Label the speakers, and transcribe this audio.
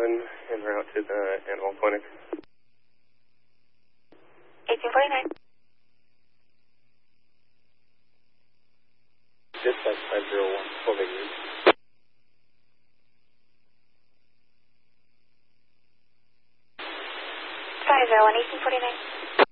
Speaker 1: en route to the animal clinic.
Speaker 2: 1849.
Speaker 1: Dispatch 501, full baby.
Speaker 2: 501, 1849.